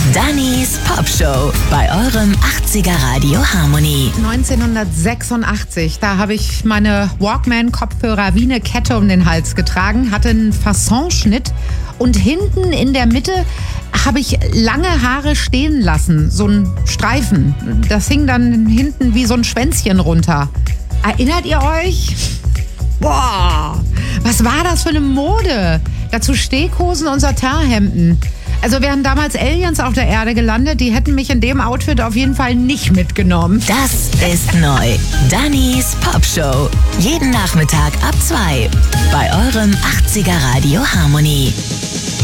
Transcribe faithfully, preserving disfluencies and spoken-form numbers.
Dannys Pop Show bei eurem achtziger Radio Harmony. neunzehnhundertsechsundachtzig, da habe ich meine Walkman-Kopfhörer wie eine Kette um den Hals getragen, hatte einen Fassonschnitt und hinten in der Mitte habe ich lange Haare stehen lassen, so ein Streifen. Das hing dann hinten wie so ein Schwänzchen runter. Erinnert ihr euch? Boah, was war das für eine Mode? Dazu Steghosen und Satinhemden. Also wären damals Aliens auf der Erde gelandet, die hätten mich in dem Outfit auf jeden Fall nicht mitgenommen. Das ist neu. Dannys Pop Show. Jeden Nachmittag ab zwei bei eurem achtziger Radio Harmony.